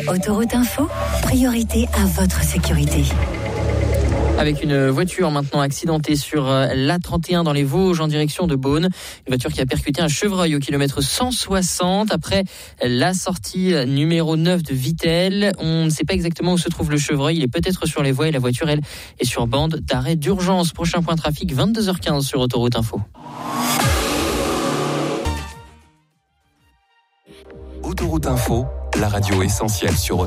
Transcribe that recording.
Autoroute Info, priorité à votre sécurité. Avec une voiture maintenant accidentée sur l'A31 dans les Vosges en direction de Beaune. Une voiture qui a percuté un chevreuil au kilomètre 160 après la sortie numéro 9 de Vittel. On ne sait pas exactement où se trouve le chevreuil. Il est peut-être sur les voies et la voiture, elle, est sur bande d'arrêt d'urgence. Prochain point trafic, 22h15 sur Autoroute Info. Autoroute Info, la radio essentielle sur